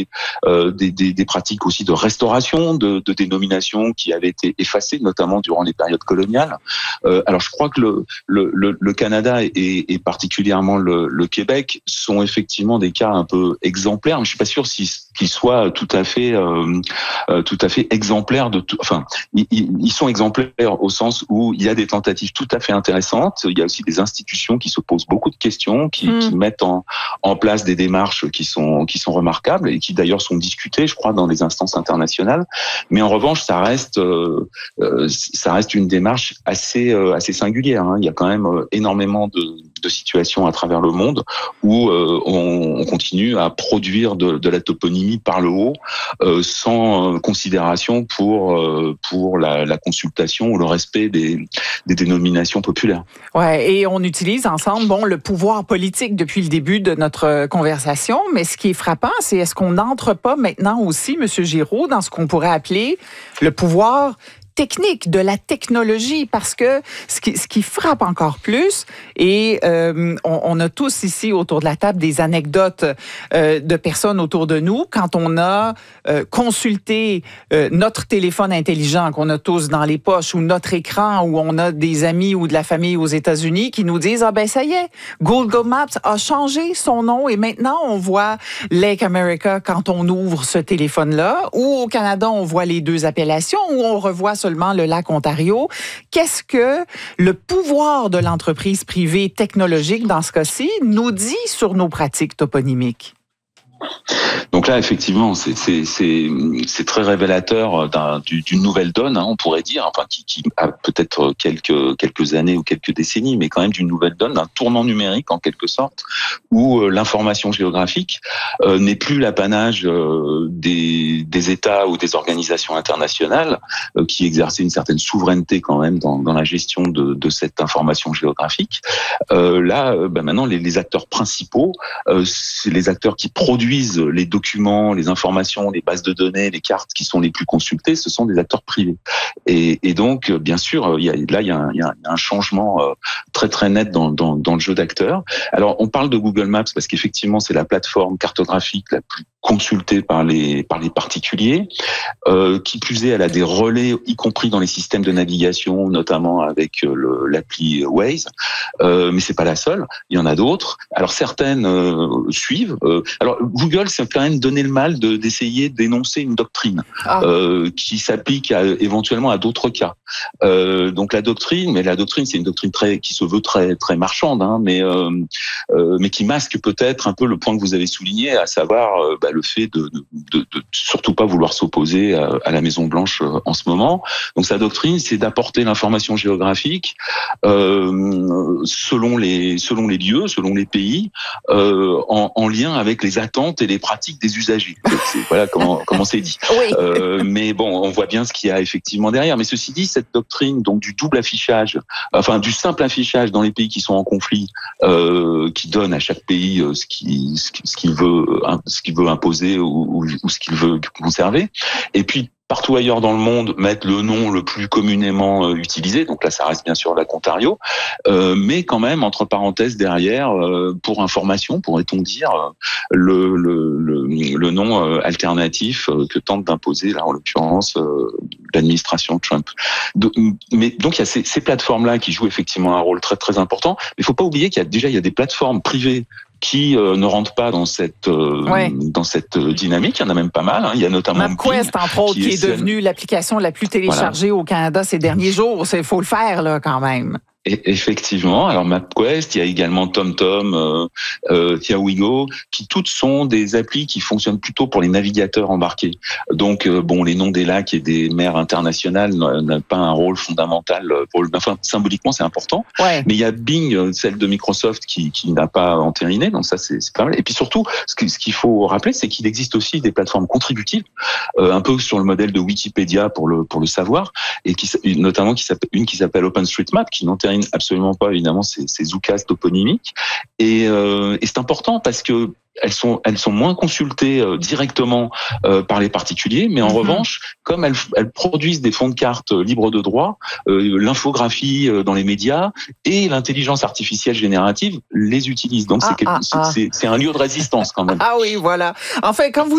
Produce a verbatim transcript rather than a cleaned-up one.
des, euh, des, des, des pratiques aussi de restauration de, de dénominations qui avaient été effacées, notamment durant les périodes coloniales. Euh, alors je crois que le, le, le, le Canada et, et particulièrement le, le Québec sont effectivement des cas un peu exemplaires, mais je suis pas sûr si, qu'ils soient tout à fait, euh, euh, tout à fait exemplaires de tout. Enfin, ils, ils sont exemplaires au sens où il y a des tentatives tout à fait intéressantes. Il y a aussi des institutions qui se posent beaucoup de questions, qui, mmh. qui mettent en, en place des démarches qui sont, qui sont remarquables et qui d'ailleurs sont discutées, je crois, dans les instances internationales. Mais en revanche, ça reste, euh, ça reste une démarche assez, euh, assez singulière. Hein. Il y a quand même énormément de, de situations à travers le monde où euh, on, on continue à produire de, de la toponymie par le haut, euh, sans considération pour euh, pour la, la consultation ou le respect des, des dénominations populaires. Ouais, et on utilise ensemble bon le pouvoir politique depuis le début de notre conversation, mais ce qui est frappant, c'est est-ce qu'on n'entre pas maintenant aussi, Monsieur Giroux, dans ce qu'on pourrait appeler le pouvoir technique, de la technologie, parce que ce qui, ce qui frappe encore plus, et euh, on, on a tous ici autour de la table des anecdotes euh, de personnes autour de nous, quand on a euh, consulté euh, notre téléphone intelligent qu'on a tous dans les poches, ou notre écran, où on a des amis ou de la famille aux États-Unis qui nous disent « Ah ben ça y est, Google Maps a changé son nom et maintenant on voit Lake America quand on ouvre ce téléphone-là, ou au Canada on voit les deux appellations, ou on revoit seulement le lac Ontario. » Qu'est-ce que le pouvoir de l'entreprise privée technologique, dans ce cas-ci, nous dit sur nos pratiques toponymiques? Donc là, effectivement, c'est c'est c'est c'est très révélateur d'un, d'une nouvelle donne, hein, on pourrait dire, enfin qui, qui a peut-être quelques quelques années ou quelques décennies, mais quand même d'une nouvelle donne, d'un tournant numérique en quelque sorte, où euh, l'information géographique euh, n'est plus l'apanage euh, des des États ou des organisations internationales euh, qui exerçaient une certaine souveraineté quand même dans dans la gestion de de cette information géographique. Euh, là, euh, ben maintenant, les, les acteurs principaux, euh, c'est les acteurs qui produisent les documents, les informations, les bases de données, les cartes qui sont les plus consultées, ce sont des acteurs privés. Et, et donc, bien sûr, il y a, là, il y a un, il y a un changement très très net dans, dans, dans le jeu d'acteurs. Alors, on parle de Google Maps parce qu'effectivement, c'est la plateforme cartographique la plus consultée par les par les particuliers. Euh, qui plus est, elle a des relais, y compris dans les systèmes de navigation, notamment avec le, l'appli Waze. Euh, mais c'est pas la seule. Il y en a d'autres. Alors certaines euh, suivent. Euh, alors Google s'est quand même donné le mal de, d'essayer d'énoncer une doctrine ah. euh, qui s'applique à, éventuellement à d'autres cas. Euh, donc la doctrine, mais la doctrine, c'est une doctrine très qui se veut très très marchande, hein, mais euh, euh, mais qui masque peut-être un peu le point que vous avez souligné, à savoir euh, bah, le fait de, de, de, de surtout pas vouloir s'opposer à, à la Maison Blanche euh, en ce moment. Donc sa doctrine, c'est d'apporter l'information géographique euh, selon les selon les lieux, selon les pays, euh, en, en lien avec les attentes et les pratiques des usagers. C'est, voilà comment comment c'est dit. Oui. Euh, mais bon, on voit bien ce qu'il y a effectivement derrière. Mais ceci dit, cette doctrine donc du double affichage, enfin du simple affichage dans les pays qui sont en conflit, euh, qui donne à chaque pays euh, ce qu'il ce qu'il veut ce qu'il veut imposer ou, ou ce qu'il veut conserver, et puis partout ailleurs dans le monde mettre le nom le plus communément euh, utilisé. Donc là, ça reste bien sûr lac Ontario, euh, mais quand même entre parenthèses derrière, euh, pour information, pourrait-on dire, euh, le, le, le, le nom euh, alternatif euh, que tente d'imposer là en l'occurrence euh, l'administration Trump. Donc, mais donc il y a ces, ces plateformes-là qui jouent effectivement un rôle très très important. Mais il faut pas oublier qu'il y a déjà il y a des plateformes privées qui euh, ne rentrent pas dans cette euh, ouais. dans cette dynamique. Il y en a même pas mal. Hein. Il y a notamment MapQuest, entre autres, qui est, qui est devenue l'application la plus téléchargée voilà. au Canada ces derniers jours. Il faut le faire là quand même. Et effectivement, alors MapQuest, il y a également TomTom, euh, euh, Tiawigo, qui toutes sont des applis qui fonctionnent plutôt pour les navigateurs embarqués. Donc, euh, bon, les noms des lacs et des mers internationales n'ont pas un rôle fondamental pour le. Enfin, symboliquement, c'est important. Ouais. Mais il y a Bing, celle de Microsoft, qui, qui n'a pas entériné. Donc ça, c'est, c'est pas mal. Et puis surtout, ce, que, ce qu'il faut rappeler, c'est qu'il existe aussi des plateformes contributives, euh, un peu sur le modèle de Wikipédia pour le pour le savoir, et qui notamment qui s'appelle une qui s'appelle OpenStreetMap, qui n'entérine absolument pas évidemment ces, ces oukas toponymiques, et, euh, et c'est important parce que elles sont elles sont moins consultées euh, directement euh, par les particuliers, mais en mm-hmm. revanche, comme elles, elles produisent des fonds de cartes libres de droit, euh, l'infographie euh, dans les médias et l'intelligence artificielle générative les utilisent. Donc ah, c'est, quelque, ah, c'est, ah. c'est c'est un lieu de résistance quand même. Ah oui, voilà. Enfin, quand vous